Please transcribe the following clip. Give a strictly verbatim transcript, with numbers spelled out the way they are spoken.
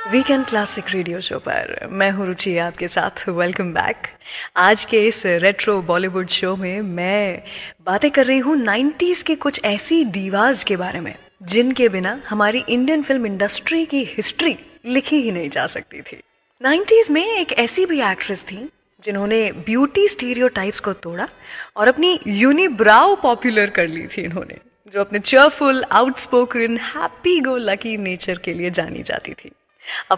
Weekend classic radio show पर मैं हूँ रुचि आपके साथ। Welcome back. आज के इस रेट्रो बॉलीवुड शो में मैं बातें कर रही हूँ नाइन्टीज़ के कुछ ऐसी डीवाज के बारे में जिनके बिना हमारी इंडियन फिल्म इंडस्ट्री की हिस्ट्री लिखी ही नहीं जा सकती थी। नाइन्टीज़ में एक ऐसी भी एक्ट्रेस थी जिन्होंने ब्यूटी स्टीरियोटाइप्स को तोड़ा और अपनी यूनिब्राउ पॉपुलर कर ली थी इन्होंने, जो अपने cheerful, outspoken, happy go lucky nature के लिए जानी जाती थी।